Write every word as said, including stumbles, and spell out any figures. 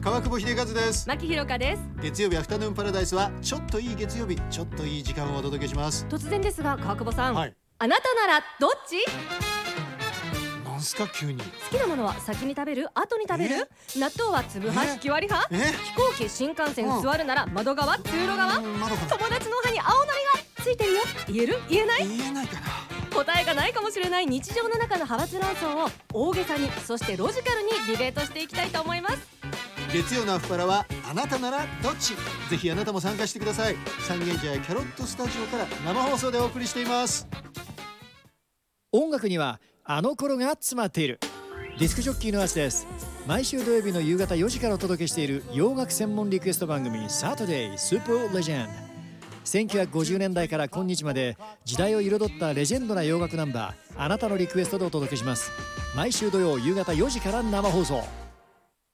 川久保秀和です。 牧弘香です。 月曜日アフタヌーンパラダイスはちょっといい月曜日、ちょっといい時間をお届けします。 突然ですが川久保さん、 はい、 あなたならどっち？ なんすか急に。 好きなものは先に食べる？後に食べる？納豆は粒派？引き割り派？飛行機新幹線座るなら窓側？通路側？友達の歯に青のりがついてるよ。言える？言えない？ 言えないかな。 答えがないかもしれない日常の中の派閥論争を大げさに、そしてロジカルにディベートしていきたいと思います。 月曜のアフパラはあなたならどっち？ぜひあなたも参加してください。サンゲージャーキャロットスタジオから生放送でお送りしています。 音楽にはあの頃が詰まっている。ディスクジョッキーのアスです。毎週土曜日の夕方よじからお届けしている洋楽専門リクエスト番組サタデースーパーレジェンド。せんきゅうひゃくごじゅうねんだいから今日まで時代を彩ったレジェンドな洋楽ナンバー、あなたのリクエストでお届けします。毎週土曜夕方よじから生放送。